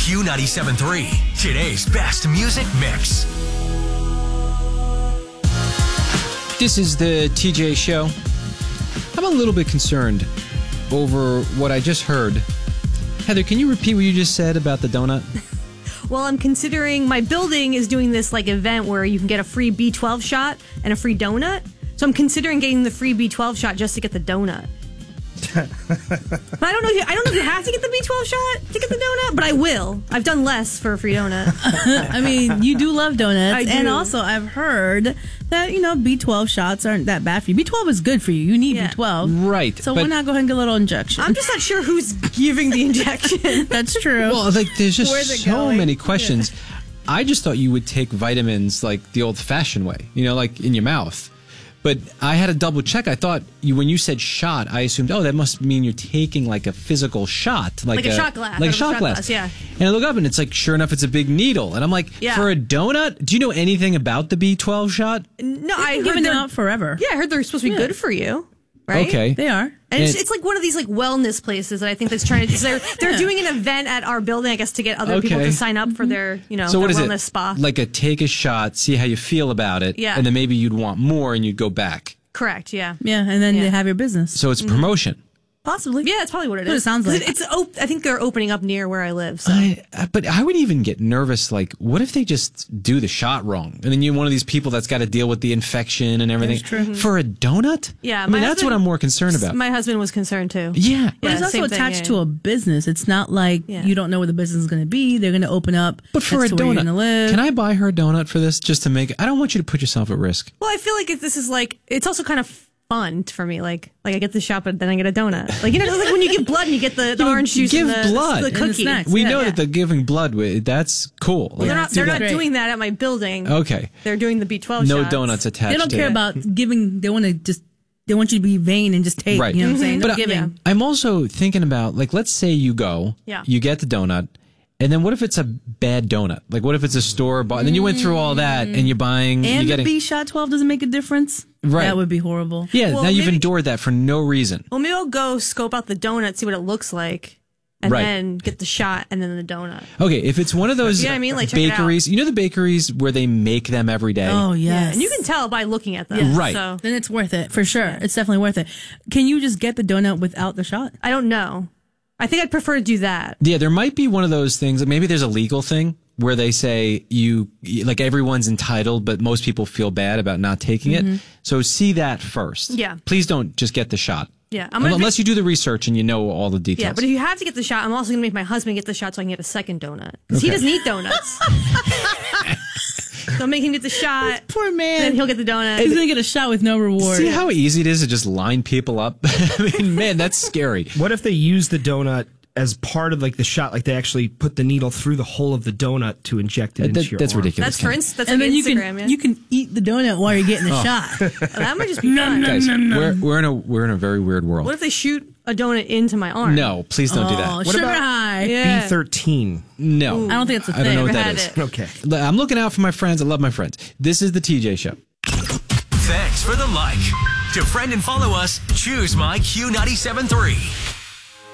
Q97.3, today's best music mix. This is the TJ Show. I'm a little bit concerned over what I just heard. Heather, can you repeat what you just said about the donut? Well, I'm considering, my building is doing this like event where you can get a free B12 shot and a free donut. So I'm considering getting the free B12 shot just to get the donut. But I don't know if you have to get the B12 shot to get the donut, but I will. I've done less for a free donut. I mean, you do love donuts. I do. And also, I've heard that, B12 shots aren't that bad for you. B12 is good for you. You need B12. Right. So why not go ahead and get a little injection? I'm just not sure who's giving the injection. That's true. Well, there's just Where's it so going? many questions. Yeah. I just thought you would take vitamins like the old-fashioned way, like in your mouth. But I had to double check. I thought when you said shot, I assumed, that must mean you're taking like a physical shot. Like a shot glass. Like a shot glass, yeah. And I look up and it's like, sure enough, it's a big needle. And I'm like, for a donut, do you know anything about the B12 shot? No, I've given them out forever. Yeah, I heard they're supposed to be good for you. Right? Okay. They are. And it's like one of these like wellness places that I think that's trying to. They're doing an event at our building, I guess, to get other people to sign up for their so their what is wellness it? spa. Like take a shot, see how you feel about it, and then maybe you'd want more and you'd go back. Correct. Yeah. Yeah, and then they have your business. So it's promotion. Possibly. Yeah, that's probably what it What is. it sounds like. I think they're opening up near where I live. So. But I would even get nervous. Like, what if they just do the shot wrong, and then you're one of these people that's got to deal with the infection and everything for a donut? Yeah, I mean that's what I'm more concerned about. My husband was concerned too. Yeah, but it's also attached to a business. It's not like you don't know where the business is going to be. They're going to open up. But for a donut, live. Can I buy her a donut for this just to make? I don't want you to put yourself at risk. Well, I feel like if this is like, it's also kind of fun for me. Like I get the shot, but then I get a donut. Like just like when you give blood and you get the orange juice. Give and blood. the cookie. We know that they're giving blood. That's cool. Well, they're not doing that at my building. Okay. They're doing the B12 No shots. donuts attached. They don't care about giving. They want you to be vain and just take. Right. You know what I'm saying? But giving. I'm also thinking about, like, let's say you go, you get the donut, and then what if it's a bad donut? Like, what if it's a store bought? And then you went through all that, and you're buying, and you're getting the B shot 12 doesn't make a difference. Right. That would be horrible. Yeah. Well, now you've endured that for no reason. Well, maybe I'll go scope out the donut, see what it looks like, and then get the shot and then the donut. Okay, if it's one of those Like, bakeries, the bakeries where they make them every day. Oh, yes. Yeah, and you can tell by looking at them. Yeah. Right. So. Then it's worth it, for sure. It's definitely worth it. Can you just get the donut without the shot? I don't know. I think I'd prefer to do that. Yeah, there might be one of those things. Like maybe there's a legal thing where they say everyone's entitled, but most people feel bad about not taking it. So see that first. Yeah. Please don't just get the shot. Yeah. Unless you do the research and you know all the details. Yeah, but if you have to get the shot, I'm also going to make my husband get the shot so I can get a second donut. Because he doesn't eat donuts. So I'll make him get the shot. Poor man. Then he'll get the donut. He's going to get a shot with no reward. See how easy it is to just line people up? I mean, man, that's scary. What if they use the donut as part of like the shot, like they actually put the needle through the hole of the donut to inject it into your That's arm? ridiculous. That's for instance. That's and like then Instagram. you can eat the donut while you're getting the shot. That might just be fun. Guys, we're in a very weird world. What if they shoot a donut into my arm? No, please don't do that. Oh, What sugar about high. Yeah. B13. No. I don't think that's a thing. I don't know what that Had is. it. Okay. I'm looking out for my friends. I love my friends. This is the TJ Show. Thanks for the like. To friend and follow us, choose my Q97.3.